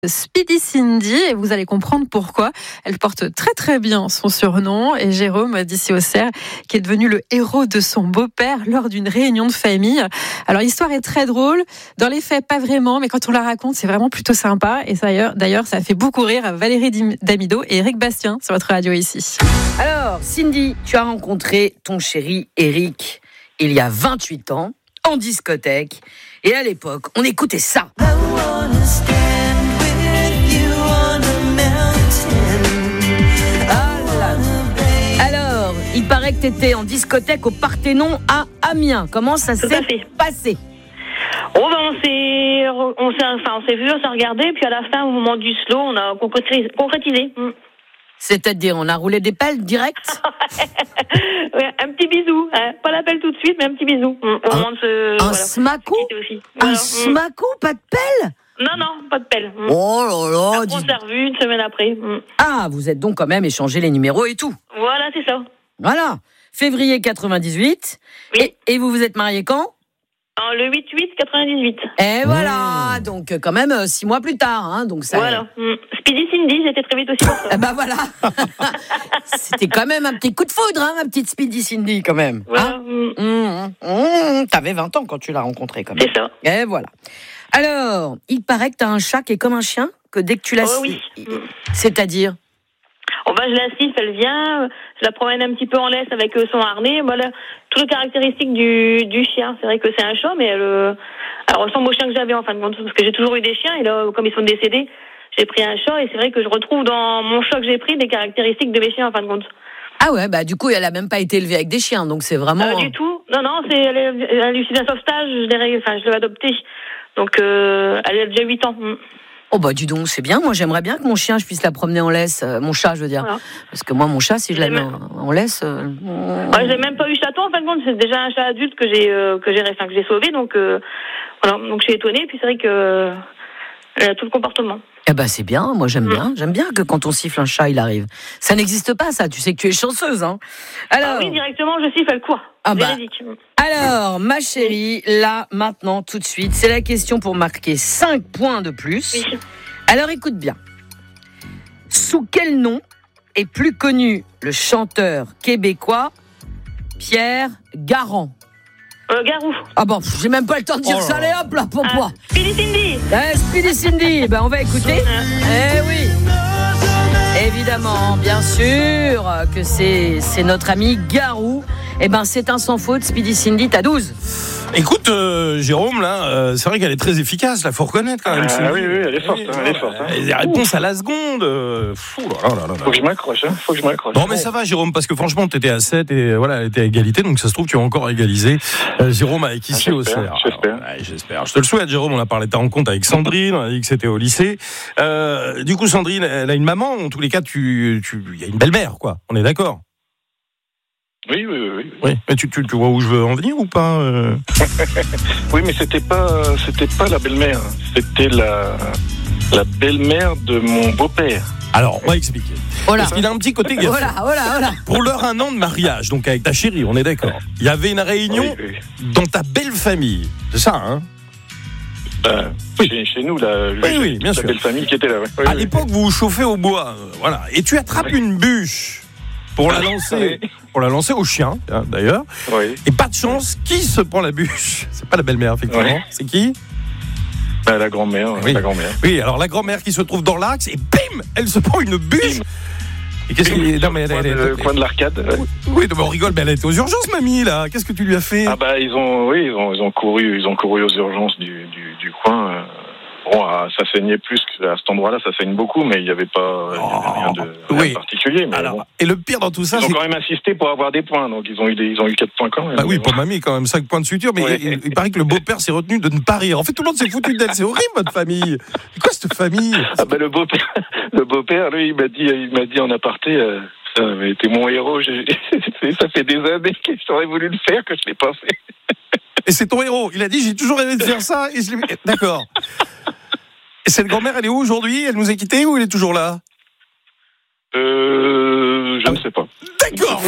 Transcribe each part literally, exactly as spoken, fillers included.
Speedy Cindy, et vous allez comprendre pourquoi. Elle porte très très bien son surnom, et Jérôme d'ici Auxerre, qui est devenu le héros de son beau-père lors d'une réunion de famille. Alors l'histoire est très drôle, dans les faits pas vraiment, mais quand on la raconte c'est vraiment plutôt sympa, et ça, d'ailleurs ça a fait beaucoup rire Valérie Damido et Eric Bastien sur votre radio ici. Alors Cindy, tu as rencontré ton chéri Eric il y a vingt-huit ans, en discothèque, et à l'époque on écoutait ça. Il paraît que tu étais en discothèque au Parthénon à Amiens. Comment ça Tout s'est passé ? Oh ben on s'est, on s'est, enfin on s'est vu, on s'est regardé, puis à la fin, au moment du slow, on a concrétisé. concrétisé. C'est-à-dire, on a roulé des pelles direct ? Ouais, un petit bisou, hein. Pas l'appel tout de suite, mais un petit bisou. Au un moment de se, un voilà, smacou aussi. Un Voilà. smacou, pas de pelle ? Non, non, pas de pelle. Oh là là Après, on s'est revus une semaine après. Ah, vous êtes donc quand même échangé les numéros et tout. Voilà, c'est ça. Voilà. Février quatre-vingt-dix-huit. Oui. Et, et vous vous êtes mariés quand ? En le huit huit quatre-vingt-dix-huit. Et voilà. Donc quand même euh, six mois plus tard. Hein, donc ça... Voilà. Mmh. Speedy Cindy, j'étais très vite aussi pour ça. Eh ben voilà. C'était quand même un petit coup de foudre, hein, ma petite Speedy Cindy, quand même. Voilà. Hein mmh. mmh, mmh, T'avais vingt ans quand tu l'as rencontré, quand même. C'est ça. Et voilà. Alors, il paraît que t'as un chat qui est comme un chien, que dès que tu la... Oh oui. C'est-à-dire ? Oh ben, je la siffle, elle vient, je la promène un petit peu en laisse avec son harnais. Voilà, toutes les caractéristiques du, du chien. C'est vrai que c'est un chat, mais elle, elle ressemble au chien que j'avais en fin de compte, parce que j'ai toujours eu des chiens, et là, comme ils sont décédés, j'ai pris un chat, et c'est vrai que je retrouve dans mon chat que j'ai pris des caractéristiques de mes chiens en fin de compte. Ah ouais, bah du coup, elle a même pas été élevée avec des chiens, donc c'est vraiment... Euh, du tout, non, non, c'est, elle, est, elle est issue d'un sauvetage, je l'ai, enfin, je l'ai adoptée, donc euh, elle a déjà huit ans. Oh bah dis donc, c'est bien. Moi, j'aimerais bien que mon chien, je puisse la promener en laisse. Euh, mon chat, je veux dire. Voilà. Parce que moi, mon chat, si je, je la mets même... en, en laisse... Euh... Ouais, j'ai même pas eu chaton, en fin de compte. C'est déjà un chat adulte que j'ai, euh, que j'ai, enfin, que j'ai sauvé. Donc, euh, voilà. Donc, je suis étonnée. Puis c'est vrai que euh, elle a tout le comportement. Eh ben, c'est bien. Moi, j'aime mmh. bien. J'aime bien que quand on siffle un chat, il arrive. Ça n'existe pas, ça. Tu sais que tu es chanceuse, hein. Alors... Ah oui, directement, je siffle, elle court. Ah bah. Alors, ma chérie, là, maintenant, tout de suite, c'est la question pour marquer cinq points de plus. Oui. Alors, écoute bien. Sous quel nom est plus connu le chanteur québécois Pierre Garand ? Euh, Garou. Ah bon, j'ai même pas le temps de dire oh ça, allez hop là, pour ah, moi. Speedy Cindy. Eh, Speedy Cindy, ben on va écouter. Eh oui. Évidemment, bien sûr que c'est, c'est notre ami Garou. Eh ben, c'est un sans faute. Speedy Cindy, t'as douze. Écoute, euh, Jérôme, là, euh, c'est vrai qu'elle est très efficace, là, faut reconnaître quand même. Ah oui, oui, elle est forte, oui, elle est forte. Hein. Les réponses à la seconde. Euh, fou, là, là, là, là. Faut que je m'accroche, hein, faut que je m'accroche. Bon, mais ça va, Jérôme, parce que franchement, t'étais à sept et voilà, elle était à égalité, donc ça se trouve, tu as encore égalisé. Euh, Jérôme avec ici ah, au Auxerre. J'espère. Ouais, j'espère. Je te le souhaite, Jérôme. On a parlé de ta rencontre avec Sandrine, on a dit que c'était au lycée. Euh, du coup, Sandrine, elle a une maman. En tous les cas, tu, tu, il y a une belle-mère, quoi. On est d'accord? Oui, oui, oui, oui. Oui, mais tu, tu, tu vois où je veux en venir ou pas euh... Oui, mais c'était pas, c'était pas la belle-mère, c'était la, la belle-mère de mon beau-père. Alors, on va expliquer. Voilà. Parce qu'il a un petit côté garçon. Voilà, voilà, voilà. Pour leur un an de mariage, donc avec ta chérie, on est d'accord. Il y avait une réunion oui, oui. dans ta belle famille. C'est ça, hein? Ben, oui. chez, chez nous, la, oui, oui, bien sûr. belle famille qui était là. Ouais. Oui, à oui. l'époque, vous vous chauffez au bois, euh, voilà. Et tu attrapes oui. une bûche pour la lancer, oui. pour la lancer au chien, hein, d'ailleurs. Oui. Et pas de chance, qui se prend la bûche? C'est pas la belle-mère, effectivement. Oui. C'est qui? Ben, la grand-mère, oui. la grand-mère. Oui, alors la grand-mère qui se trouve dans l'axe et bim, elle se prend une bûche. Bim. Et qu'est-ce qu'il est non mais elle, elle, elle, le coin de l'arcade. Oui, oui non, mais on rigole, mais elle était aux urgences, mamie là. Qu'est-ce que tu lui as fait? Ah bah ils ont, oui, ils ont, ils ont couru, ils ont couru aux urgences du, du, du coin. Euh... Bon, ça saignait plus qu'à cet endroit-là, ça saigne beaucoup, mais il n'y avait pas, il y avait rien de, rien oui. de particulier. Mais alors, bon. Et le pire dans tout ça, ils ont c'est... quand même insisté pour avoir des points, donc ils ont eu, des, ils ont eu quatre points quand même. Bah oui, pour mamie, quand même cinq points de suture, mais ouais. il, il paraît que le beau-père s'est retenu de ne pas rire. En fait, tout le monde s'est foutu d'elle. C'est horrible, votre famille. C'est quoi cette famille? Ah bah le beau-père, le beau-père, lui, il m'a dit, il m'a dit en aparté. Euh, ça avait été mon héros. J'ai, ça fait des années que j'aurais voulu le faire, que je l'ai pas fait. Et c'est ton héros. Il a dit, j'ai toujours rêvé de faire ça. Et je l'ai... D'accord. Et cette grand-mère, elle est où aujourd'hui? Elle nous a quittés ou elle est toujours là? Euh, je ah, ne sais pas. D'accord.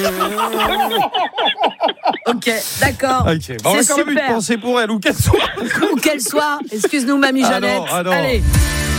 Ok, d'accord. Okay. Bon, on a quand même une pensée pour elle, où qu'elle soit. Où qu'elle soit. Excuse-nous, mamie Jeannette. Ah non, ah non. Allez.